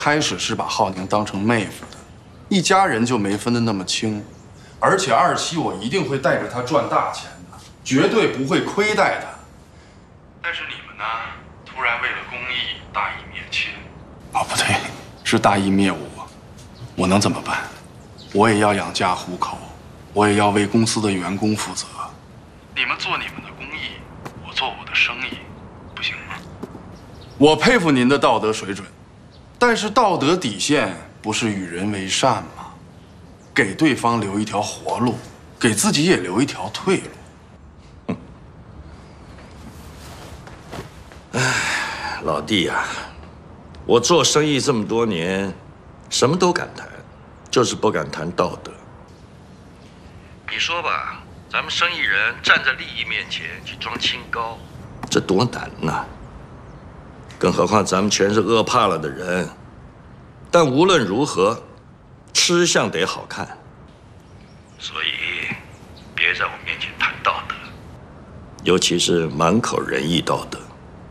开始是把浩宁当成妹夫的，一家人就没分得那么清。而且二期我一定会带着他赚大钱的，绝对不会亏待他。但是你们呢，突然为了公益大义灭亲。哦，不对，是大义灭我。我能怎么办？我也要养家糊口，我也要为公司的员工负责。你们做你们的公益，我做我的生意，不行吗？我佩服您的道德水准，但是道德底线不是与人为善吗？给对方留一条活路，给自己也留一条退路。 哎，老弟呀，我做生意这么多年，什么都敢谈，就是不敢谈道德。你说吧，咱们生意人站在利益面前去装清高，这多难呐！更何况咱们全是饿怕了的人。但无论如何，吃相得好看。所以，别在我面前谈道德，尤其是满口仁义道德。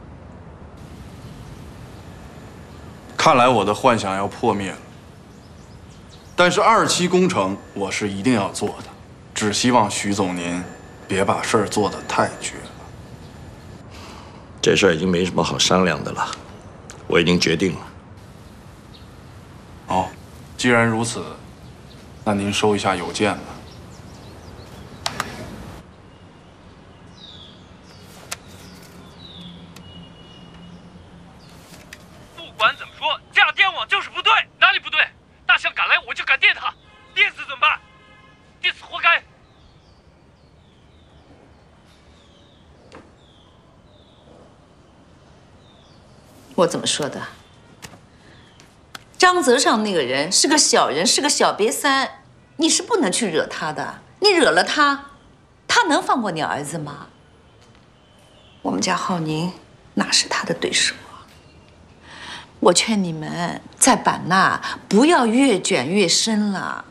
看来我的幻想要破灭了。但是二期工程我是一定要做的，只希望徐总您别把事儿做得太绝了。 这事儿已经没什么好商量的了，我已经决定了。 哦，既然如此，那您收一下邮件吧。 不管怎么说，架电网就是不对。哪里不对？大象敢来，我就敢电他。电死怎么办？电死活该。 我怎么说的？张泽上那个人是个小人，是个小瘪三，你是不能去惹他的。你惹了他，他能放过你儿子吗？我们家浩宁哪是他的对手啊？我劝你们在版纳不要越卷越深了。